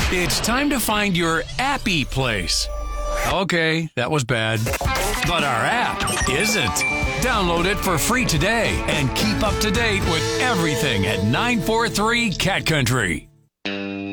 It's time to find your appy place. Okay, that was bad. But our app isn't. Download it for free today and keep up to date with everything at 943 Cat Country.